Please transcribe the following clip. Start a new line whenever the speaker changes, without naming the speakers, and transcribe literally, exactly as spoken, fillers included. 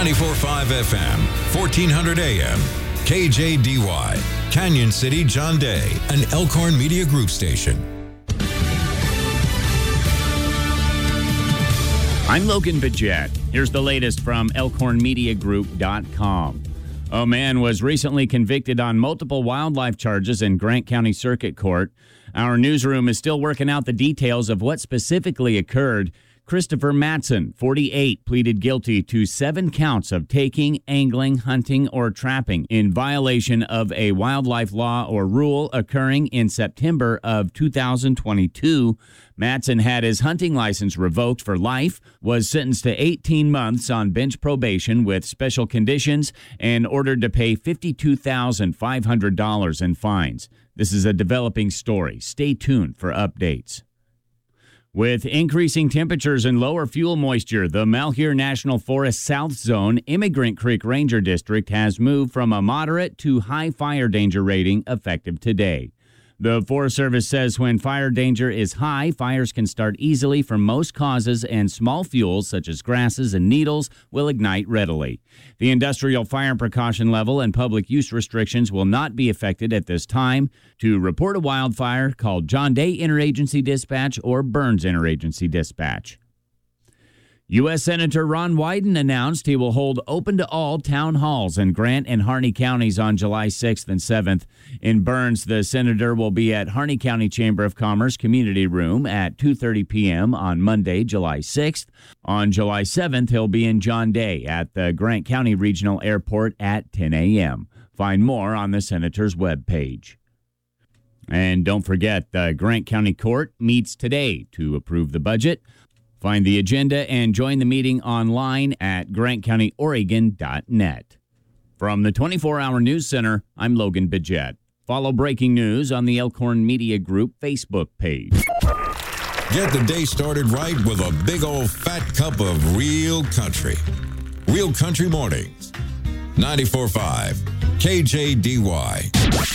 ninety-four point five F M, fourteen hundred A M, K J D Y, Canyon City, John Day, an Elkhorn Media Group station.
I'm Logan Bidget. Here's the latest from Elkhorn Media Group dot com. A man was recently convicted on multiple wildlife charges in Grant County Circuit Court. Our newsroom is still working out the details of what specifically occurred. Christopher Matson, forty-eight, pleaded guilty to seven counts of taking, angling, hunting, or trapping in violation of a wildlife law or rule occurring in September of two thousand twenty-two. Matson had his hunting license revoked for life, was sentenced to eighteen months on bench probation with special conditions, and ordered to pay fifty-two thousand five hundred dollars in fines. This is a developing story. Stay tuned for updates. With increasing temperatures and lower fuel moisture, the Malheur National Forest South Zone Immigrant Creek Ranger District has moved from a moderate to high fire danger rating effective today. The Forest Service says when fire danger is high, fires can start easily from most causes, and small fuels such as grasses and needles will ignite readily. The industrial fire precaution level and public use restrictions will not be affected at this time. To report a wildfire, call John Day Interagency Dispatch or Burns Interagency Dispatch. U S Senator Ron Wyden announced he will hold open-to-all town halls in Grant and Harney counties on July sixth and seventh. In Burns, the senator will be at Harney County Chamber of Commerce Community Room at two thirty p.m. on Monday, July sixth. On July seventh, he'll be in John Day at the Grant County Regional Airport at ten a.m. Find more on the senator's webpage. And don't forget, the Grant County Court meets today to approve the budget. Find the agenda and join the meeting online at grant county oregon dot net. From the twenty-four hour News Center, I'm Logan Bidget. Follow breaking news on the Elkhorn Media Group Facebook page.
Get the day started right with a big old fat cup of real country. Real Country Mornings. ninety-four point five K J D Y.